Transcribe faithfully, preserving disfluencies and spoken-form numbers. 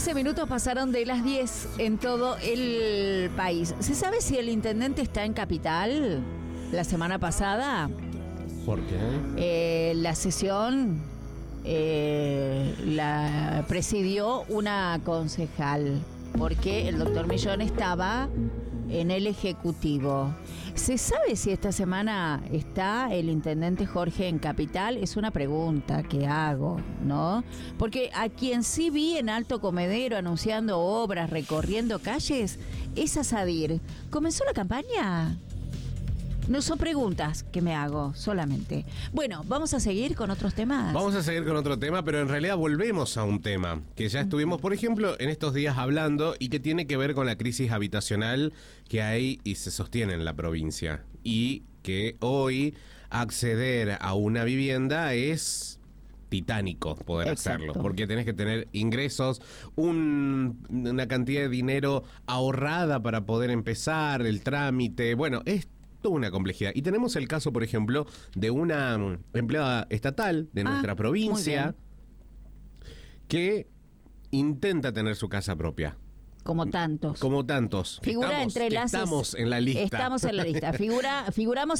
trece minutos pasaron de las diez en todo el país. ¿Se sabe si el intendente está en Capital la semana pasada? ¿Por qué? Eh, la sesión eh, la presidió una concejal, porque el doctor Millón estaba en el Ejecutivo. ¿Se sabe si esta semana está el intendente Jorge en Capital? Es una pregunta que hago, ¿no? Porque a quien sí vi en Alto Comedero anunciando obras, recorriendo calles, es a Sadir. ¿Comenzó la campaña? No son preguntas que me hago solamente. Bueno, vamos a seguir con otros temas. Vamos a seguir con otro tema, pero en realidad volvemos a un tema que ya estuvimos, por ejemplo, en estos días hablando y que tiene que ver con la crisis habitacional que hay y se sostiene en la provincia. Y que hoy acceder a una vivienda es titánico poder Exacto. hacerlo, porque tenés que tener ingresos, un, una cantidad de dinero ahorrada para poder empezar el trámite. Bueno, es toda una complejidad. Y tenemos el caso, por ejemplo, de una um, empleada estatal de nuestra ah, provincia que intenta tener su casa propia. Como tantos. Como tantos. Figura estamos, entre las... Estamos en la lista. Estamos en la lista. Figura, figuramos